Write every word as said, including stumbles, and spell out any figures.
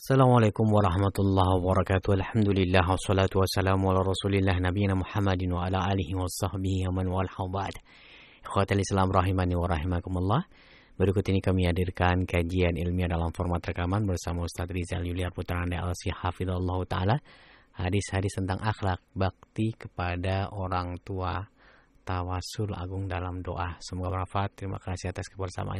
Assalamualaikum warahmatullahi wabarakatuh. Alhamdulillah wassalatu wassalamu ala Rasulillah nabiyina Muhammadin wa ala alihi washabbihi wa man walahu ba'd. Ikhwatal Islam rahimani wa rahimakumullah. Berikut ini kami hadirkan kajian ilmiah dalam format rekaman bersama Ustaz Rizal Yuliar Putra Anda Al-Sih hafizallahu taala. Hadis-hadis tentang akhlak bakti kepada orang tua, tawasul agung dalam doa. Semoga bermanfaat. Terima kasih atas kebersamaan.